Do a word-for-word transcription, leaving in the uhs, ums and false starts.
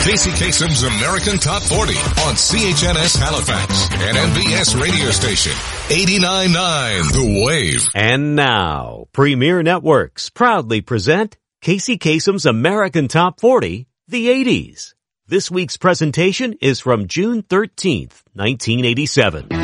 Casey Kasem's American Top forty on C H N S Halifax and M B S radio station eighty-nine point nine The Wave. And now, Premier Networks proudly present Casey Kasem's American Top forty, the eighties. This week's presentation is from June thirteenth, nineteen eighty-seven.